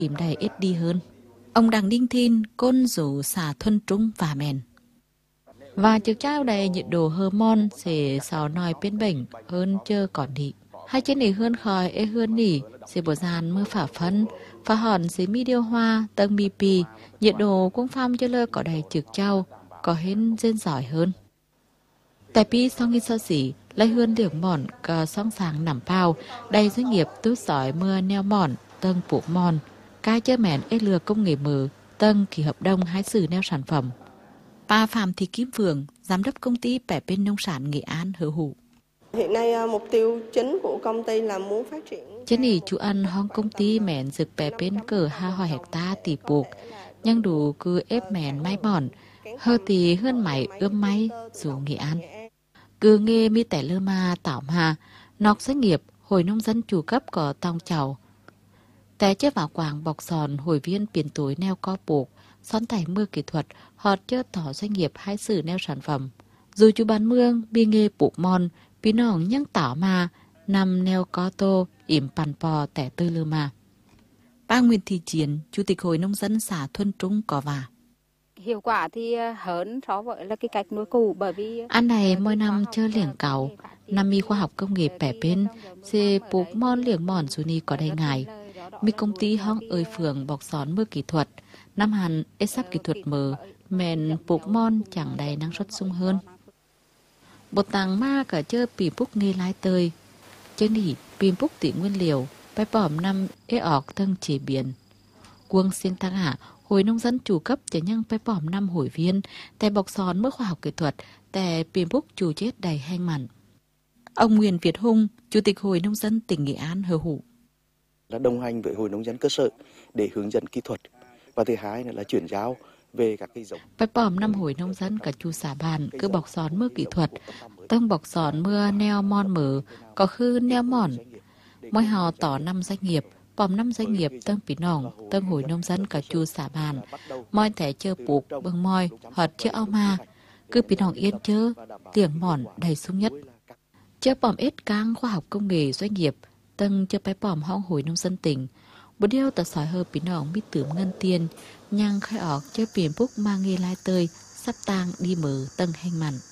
kiếm đầy ít đi hơn. Ông Đặng Đinh Thin côn rủ xã Thuân Trung và mèn. Và trực trao đầy nhiệt độ hormone sẽ sáu nòi bên bệnh hơn chưa còn đi. Hai trên này hơn khỏi ê hơn nỉ sẽ bộ dàn mưa phả phân và hòn sẽ mi điêu hoa tầng BP nhiệt độ cũng phong cho lơ có đầy trực trao có hên dên giỏi hơn. Tại pi song nghìn so xỉ lấy hơn điểm mòn cờ song sáng nằm bao đầy doanh nghiệp tút giỏi mưa neo mòn tầng phụ mòn cai chơi mẹn ê lừa công nghệ mở tầng kỳ hợp đồng hái xử neo sản phẩm. Bà Phạm Thị Kim Phượng, giám đốc công ty Bẻ Bên Nông sản Nghệ An hứa hữu. Hiện nay mục tiêu chính của công ty là muốn phát triển. Trên này chú ăn hong công ty mẹn dực Bẻ Bên cỡ 2 hecta tỷ buộc, nhưng đủ cứ ép mẹn may mòn, hơ thì hơn mày ươm may dù Nghệ An. Cứ nghe mi tẻ lơ ma tạo mà, nọc doanh nghiệp hồi nông dân chủ cấp có tòng chào. Té chế vào quảng bọc sòn hồi viên biển tối neo co buộc, xón tải mưa kỹ thuật, họ chơ tỏ doanh nghiệp hái xử neo sản phẩm. Dù chú bán mương, bi nghề bụ mòn, bí nòng nhăng tảo mà, nằm neo có tô, ỉm bàn bò tẻ tư lơ mà. Bà Nguyễn Thị Chiến, Chủ tịch Hội Nông dân xã Thuân Trung có vả. Hiệu quả thì hơn so với là cái cách nuôi cũ bởi vì anh này mỗi năm chơi liệng cầu, năm mi khoa học công nghệ Bẻ Bên, sẽ buộc mòn liệng mòn dù ni có đầy ngài. Mi công ty hong ơi phường bọc xón mưa kỹ thuật, năm hẳn ế sắp kỹ thuật mở, mẹn buộc mòn chẳng đầy năng suất sung hơn. Bột tàng ma cả chơi bì búc nghe lái tơi, chơi nỉ bì búc tỉ nguyên liều, bài bỏm năm ế ọc thân chế biến. Quân xin tăng hạ, Hội Nông dân chủ cấp cho nhân bài bỏm năm hội viên, tại bọc xón mưa khoa học kỹ thuật, tại bì búc chủ chết đầy hanh mặn. Ông Nguyễn Việt Hùng, Chủ tịch Hội Nông dân tỉnh Nghệ An hứa hữu. Là đồng hành với Hội Nông dân cơ sở để hướng dẫn kỹ thuật, và thứ hai là chuyển giao về các cái giống. Bài bỏm năm Hội Nông dân cả chu xã bàn cứ bọc xón mưa kỹ thuật, tông bọc xón mưa neo mòn mở, có khư neo mòn. Mỗi họ tỏ 5 doanh nghiệp, bỏm 5 doanh nghiệp tông phí nòng, tông Hội Nông dân cả chu xã bàn, mọi thẻ chơ buộc bưng môi, hợt chơ ao ma, cứ phí nòng yên chơ, tiếng mòn đầy sung nhất. Chơ bỏm ít cang khoa học công nghệ doanh nghiệp, tầng chơ bài bỏm hong Hội Nông dân tỉnh. Một điều ta sỏi hợp phí nòng biết tưởng ngân tiền, nhang khai ọc chơ biển búc mang nghề lai tơi, sắp tang đi mở tầng hành mặn.